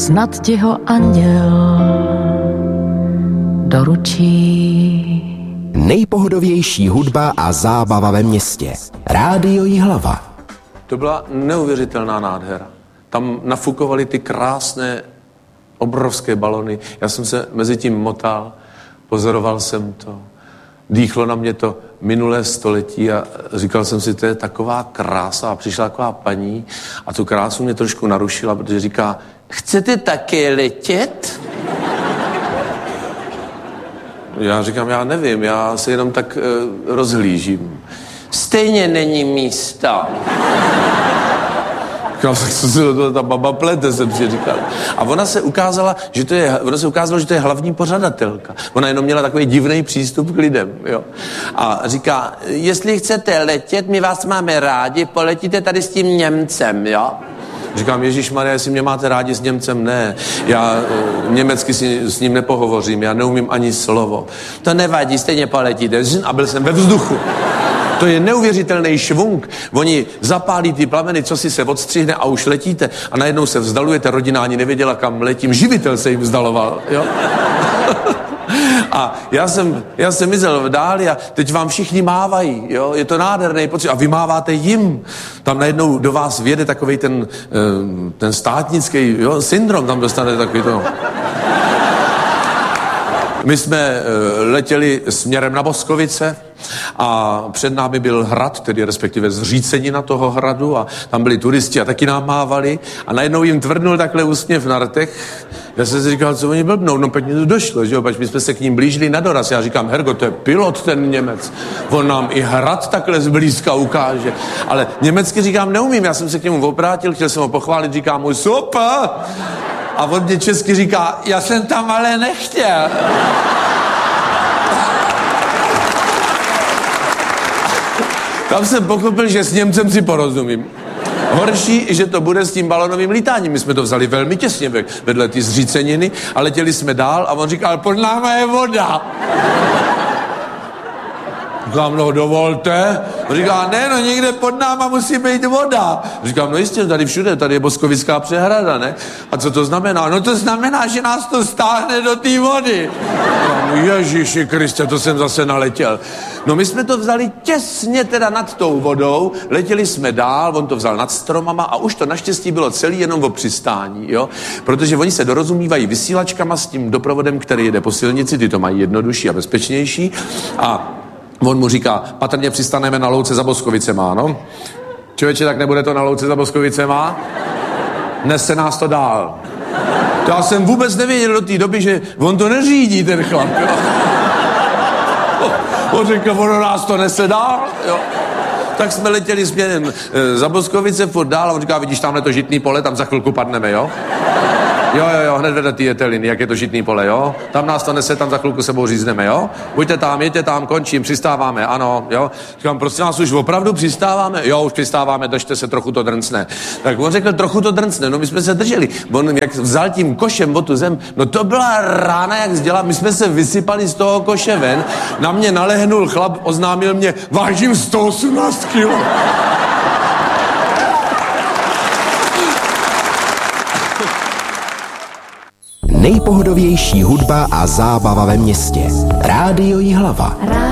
snad ti ho anděl doručí. Nejpohodovější hudba a zábava ve městě. Rádio Jihlava. To byla neuvěřitelná nádhera. Tam nafukovali ty krásné, obrovské balony. Já jsem se mezi tím motal, pozoroval jsem to. Dýchlo na mě to minulé století a říkal jsem si, to je taková krása. A přišla taková paní a tu krásu mě trošku narušila, protože říká, chcete také letět? Já říkám, já nevím, já se jenom tak rozhlížím. Stejně není místa. Říkal, co se do toho ta baba plete, jsem si říkal. A ona se ukázalo, že to je hlavní pořadatelka. Ona jenom měla takový divný přístup k lidem, jo. A říká, jestli chcete letět, my vás máme rádi, poletíte tady s tím Němcem, jo. Říkám, ježišmarja, jestli mě máte rádi s Němcem, ne. Já německy s ním nepohovořím, já neumím ani slovo. To nevadí, stejně poletíte. A byl jsem ve vzduchu. To je neuvěřitelný švung. Oni zapálí ty plameny, co si se odstřihne a už letíte a najednou se vzdalujete, rodina ani nevěděla, kam letím. Živitel se jim vzdaloval, jo. A já jsem myslel v dáli a teď vám všichni mávají, jo, je to nádherný pocit a vy máváte jim. Tam najednou do vás vjede takovej ten státnický, jo, syndrom, tam dostane takový to. My jsme letěli směrem na Boskovice a před námi byl hrad, tedy respektive zřícenina toho hradu a tam byli turisti a taky nám mávali a najednou jim tvrdnul takhle úsměv na rtech. Já jsem si říkal, co oni blbnou, no pak mi to došlo, že jo, pač my jsme se k ním blížili na doraz. Já říkám, Hergo, to je pilot ten Němec, on nám i hrad takhle zblízka ukáže. Ale německy říkám, neumím, já jsem se k němu obrátil, chtěl jsem ho pochválit, říkám mu, super! A on mě česky říká, já jsem tam ale nechtěl. Tam jsem pochopil, že s Němcem si porozumím. Horší, že to bude s tím balonovým lítáním. My jsme to vzali velmi těsně vedle ty zříceniny a letěli jsme dál a on říkal, pod náma je voda. Říkám, no dovolte. On říká, ne, no někde pod náma musí být voda. Říkám, no jistě, tady všude, tady je Boskovická přehrada, ne? A co to znamená? No to znamená, že nás to stáhne do té vody. Říkám, Ježíši Kriste, to jsem zase naletěl. No my jsme to vzali těsně teda nad tou vodou, letěli jsme dál, on to vzal nad stromama a už to naštěstí bylo celý jenom o přistání, jo? Protože oni se dorozumívají vysílačkama s tím doprovodem, který jede po silnici, ty to mají jednodušší a bezpečnější a on mu říká, patrně přistaneme na louce za Boskovicema, no? Člověče, tak nebude to na louce za Boskovicema? Nese nás to dál. To já jsem vůbec nevěděl do té doby, že on to neřídí, ten chlap, jo? On řekl, ono nás to nese dál, jo? Tak jsme letěli směrem za Boskovice, furt dál, a on říká, vidíš, tamhle to žitný pole, tam za chvilku padneme, jo? Jo, hned vedle ty jeteliny, jak je to žitný pole, jo? Tam nás to nese, tam za chvilku sebou řízneme, jo? Buďte tam, jeďte tam, končím, přistáváme, ano, jo? Říkám, prostě nás už opravdu přistáváme? Jo, už přistáváme, držte se, trochu to drncne. Tak on řekl, trochu to drncne, no my jsme se drželi. On jak vzal tím košem o tu zem, no to byla rána, jak zdělá, my jsme se vysypali z toho koše ven, na mě nalehnul chlap, oznámil mě, vážím 118 kilo. Nejpohodovější hudba a zábava ve městě. Rádio Jihlava.